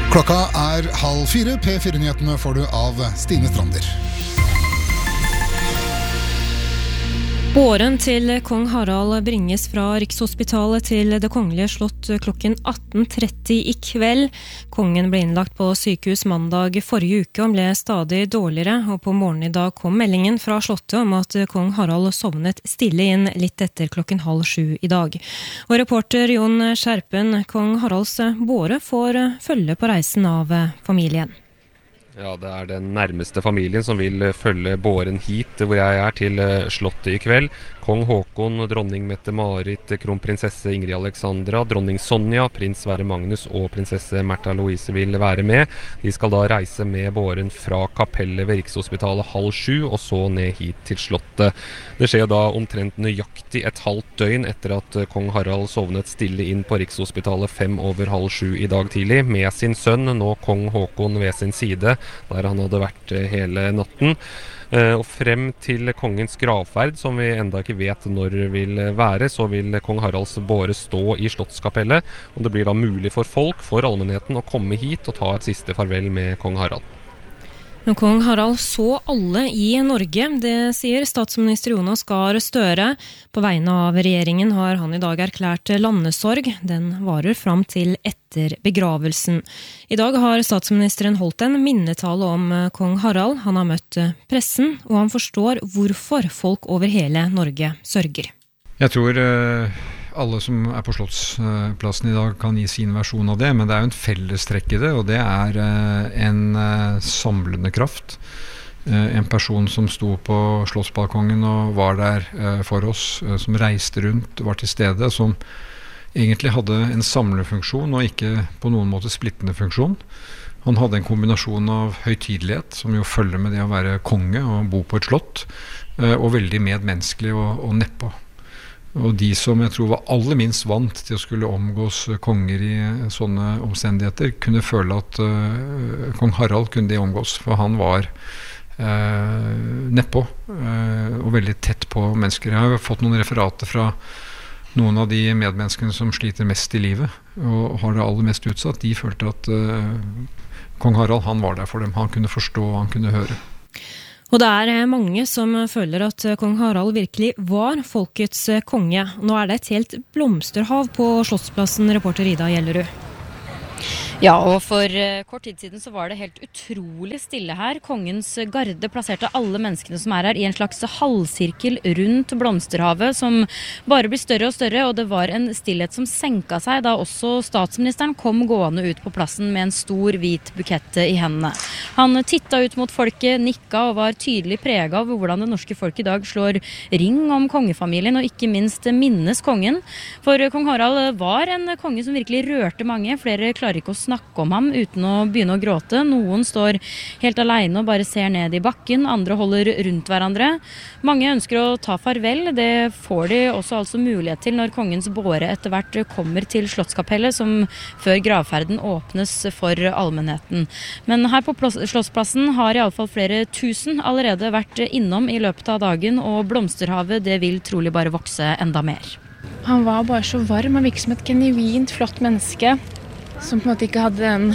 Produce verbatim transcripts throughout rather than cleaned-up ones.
Klokka er halv fire. P fire-nyhetene får du av Stine Strander. Båren til kong Harald bringes fra Rikshospitalet til Det Kongelige Slott klokken atten tretti i kveld. Kongen ble innlagt på sykehus mandag forrige uke og ble stadig dårligere, og på morgenen i dag kom meldingen fra slottet om at kong Harald sovnet stille inn litt etter klokken halv sju i dag. Og reporter Jon Skjerpen, kong Haralds båre får følge på reisen av familien. Ja, det er den nærmeste familien som vil følge båren hit hvor jeg er, til slottet i kveld. Kong Håkon, dronning Mette-Marit, kronprinsesse Ingrid Alexandra, dronning Sonja, prins Sverre Magnus og prinsesse Märtha Louise vil være med. De skal da reise med båren fra kapellet ved Rikshospitalet halv sju og så ned hit til slottet. Det skjer da omtrent nøyaktig et halvt døgn etter at kong Harald sovnet stille inn på Rikshospitalet fem over halv sju i dag tidlig, med sin sønn, nå kong Håkon ved sin side, der han hadde vært hele natten. Og frem til kongens gravferd, som vi enda ikke vet når vil være, så vil kong Haralds båre stå i Slottskapellet, og det blir da mulig for folk, for allmennheten, å komme hit og ta et siste farvel med kong Harald. Men kong Harald så alle i Norge, det sier statsminister Jonas Gahr Støre. På vegne av regjeringen har han i dag erklært landesorg. Den varer fram til etter begravelsen. I dag har statsministeren holdt en minnetale om kong Harald. Han har møtt pressen, og han forstår hvorfor folk over hele Norge sørger. Jeg tror uh, alle som er på Slottsplassen i dag kan gi sin versjon av det, men det er jo en fellestrekk i det, og det er uh, en uh, samlende kraft. Uh, en person som sto på Slottsbalkongen og var der uh, for oss, uh, som reiste rundt, var til stede, som egentlig hadde en samlefunksjon og ikke på noen måte splittende funksjon. Han hadde en kombinasjon av høytidelighet, som jo følger med det å være konge og bo på et slott, uh, og veldig medmenneskelig og, og nedpå. Og de som jeg tror var aller minst vant til å skulle omgås konger i sånne omstendigheter, kunne føle at uh, kong Harald kunne de omgås, for han var uh, nedpå uh, og veldig tett på mennesker. Jeg har fått noen referater fra noen av de medmenneskene som sliter mest i livet og har det aller mest utsatt. De følte at uh, kong Harald, han var der for dem. Han kunne forstå, han kunne høre. Og det er mange som føler at kong Harald virkelig var folkets konge. Nå er det et helt blomsterhav på Slottsplassen, reporter Ida Gjellerud. Ja, og for kort tid siden så var det helt utrolig stille her. Kongens garde plasserte alle menneskene som er her i en slags halvsirkel rundt blomsterhavet, som bare blir større og større, og det var en stillhet som senka seg da også statsministeren kom gående ut på plassen med en stor hvit bukett i hendene. Han tittet ut mot folket, nikka og var tydelig preget av hvordan det norske folk i dag slår ring om kongefamilien, og ikke minst minnes kongen. For kong Harald var en konge som virkelig rørte mange. Flere klarer ikke å snakke om ham uten å begynne å gråte. Noen står helt alene og bare ser ned i bakken, andre holder rundt hverandre. Mange ønsker å ta farvel. Det får de også altså mulighet til når kongens båre etter hvert kommer til Slottskapellet, som før gravferden åpnes for allmennheten. Men her på Slottsplassen har i alle fall flere tusen allerede vært innom i løpet av dagen, og blomsterhavet det vil trolig bare vokse enda mer. Han var bare så varm, han virket som et genuint flott menneske, som på en måte ikke hadde den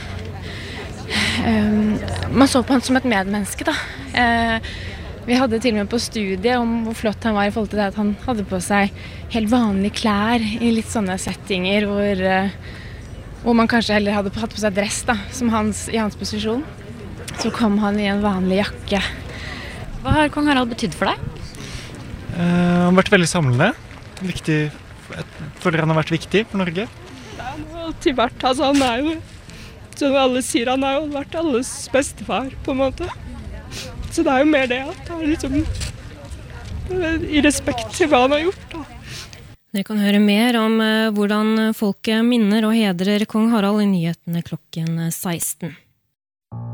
um, man så på han som et medmenneske da. Uh, vi hadde til og med på studiet om hvor flott han var i forhold til det at han hadde på seg helt vanlige klær i litt sånne settinger hvor, uh, hvor man kanskje heller hadde hatt på seg dress da, som hans, i hans posisjon. Så kom han i en vanlig jakke. Hva har kong Harald betydd for deg? Uh, han har vært veldig samlende. Viktig, jeg føler han har vært viktig for Norge. Han har alltid vært, altså han er jo, som alle sier, han har jo vært alles bestefar på en måte. Så det er jo mer det at han er liksom i respekt til hva han har gjort da. Dere kan høre mer om hvordan folket minner og hedrer kong Harald i nyhetene klokken seksten.